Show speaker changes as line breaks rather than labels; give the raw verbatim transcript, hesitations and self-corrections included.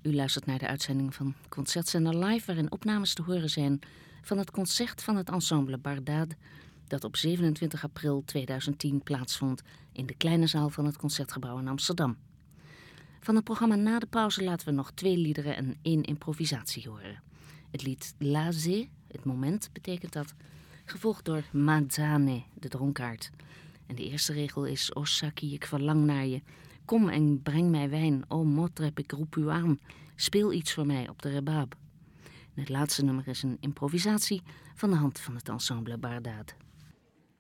U luistert naar de uitzending van Concertzender Live, waarin opnames te horen zijn van het concert van het ensemble Bardade, dat op zevenentwintig april tweeduizend tien plaatsvond in de kleine zaal van het Concertgebouw in Amsterdam. Van het programma na de pauze laten we nog twee liederen en één improvisatie horen. Het lied Laze, het moment betekent dat, gevolgd door Mazane, de dronkaard. En de eerste regel is: O Saki, ik verlang naar je. Kom en breng mij wijn. O Motrep, ik roep u aan. Speel iets voor mij op de rebab. En het laatste nummer is een improvisatie van de hand van het ensemble Bardade.